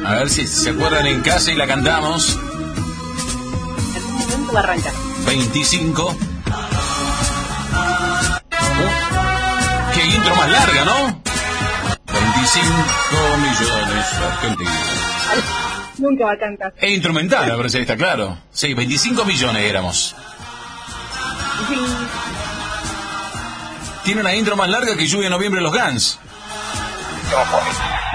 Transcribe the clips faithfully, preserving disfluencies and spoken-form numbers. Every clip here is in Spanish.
A ver si se acuerdan en casa y la cantamos. En algún momento va a arrancar. veinticinco. Uh, qué intro más larga, ¿no? veinticinco millones argentinos. Nunca va a cantar. Es instrumental, me parece, está claro. Sí, veinticinco millones éramos. Sí. Tiene una intro más larga que Lluvia en Noviembre los Guns. Siamo fuori.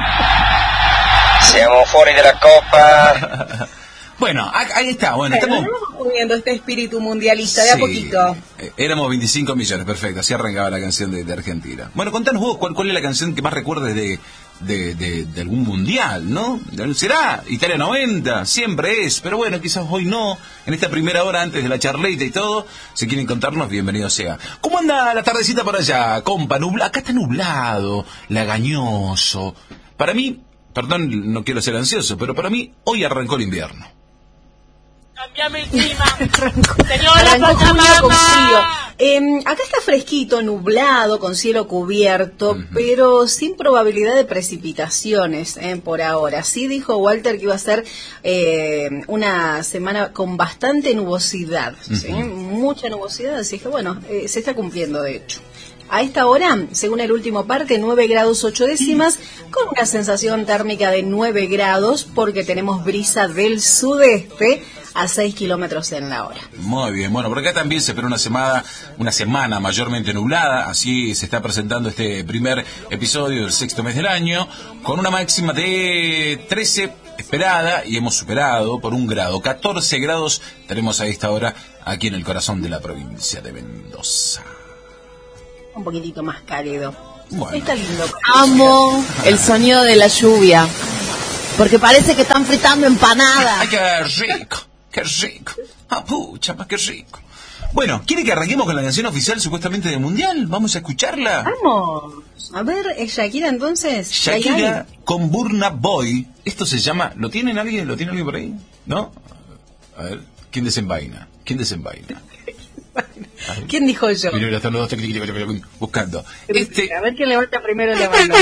Siamo fuori de la Copa. Bueno, ahí está. Bueno, Bueno, estamos... vamos poniendo este espíritu mundialista de a Sí, poquito. eh, éramos veinticinco millones, perfecto. Así arrancaba la canción de, de Argentina. Bueno, contanos vos cuál, cuál es la canción que más recuerdes de, de, de, de algún mundial, ¿no? ¿Será Italia noventa? Siempre es, pero bueno, quizás hoy no. En esta primera hora antes de la charleta y todo, si quieren contarnos, bienvenido sea. ¿Cómo anda la tardecita por allá, compa? Nubla... Acá está nublado, lagañoso. Para mí, perdón, no quiero ser ansioso, pero para mí hoy arrancó el invierno. Cambiame el clima. Arrancó junio con frío. Eh, acá está fresquito, nublado, con cielo cubierto, uh-huh. pero sin probabilidad de precipitaciones eh, por ahora. Sí dijo Walter que iba a ser eh, una semana con bastante nubosidad, uh-huh. ¿sí? Mucha nubosidad, así que bueno, eh, se está cumpliendo de hecho. A esta hora, según el último parte, nueve grados ocho décimas, con una sensación térmica de nueve grados, porque tenemos brisa del sudeste a seis kilómetros en la hora. Muy bien, bueno, por acá también se espera una semana, una semana mayormente nublada, así se está presentando este primer episodio del sexto mes del año, con una máxima de trece esperada, y hemos superado por un grado, catorce grados tenemos a esta hora aquí en el corazón de la provincia de Mendoza. Un poquitito más cálido. Bueno. Está lindo. Amo el sonido de la lluvia, porque parece que están fritando empanadas. ¡Ay, qué rico! ¡Qué rico! ¡Ah, pucha, más qué rico! Bueno, ¿quiere que arranquemos con la canción oficial supuestamente del Mundial? ¿Vamos a escucharla? Vamos. A ver, ¿es Shakira entonces? Shakira con Burna Boy. Esto se llama... ¿Lo tienen alguien? ¿Lo tiene alguien por ahí? ¿No? A ver, ¿quién desenvaina? ¿Quién desenvaina? ¿Quién dijo yo? Mira, están los dos buscando. Este... A ver quién levanta primero la mano.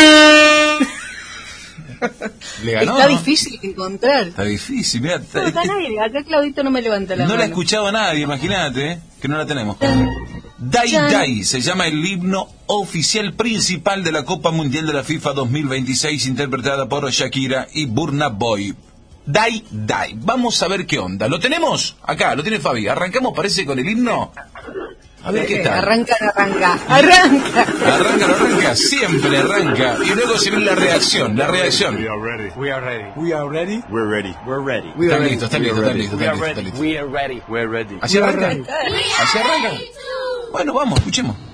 ¿Le ganó, está no? difícil de encontrar. Está difícil, mira. No, acá nadie, acá Claudito no me levanta la no mano. No la ha escuchado nadie, imagínate, ¿eh? Que no la tenemos. Dai Dai se llama el himno oficial principal de la Copa Mundial de la FIFA dos mil veintiséis, interpretada por Shakira y Burna Boy. Dai Dai. Vamos a ver qué onda. ¿Lo tenemos? Acá, lo tiene Fabi. Arrancamos, parece, con el himno. A ver qué tal. Arranca, arranca, arranca. Arranca, arranca, siempre arranca. Y luego se viene la reacción, la reacción. We are ready. We are ready. We are ready. We're ready. We're ready. Están listos, están listos, están listos, We are están ready. listos. We are ready. We're ready. ¿Así arranca? ¿Así arranca? Bueno, vamos, escuchemos.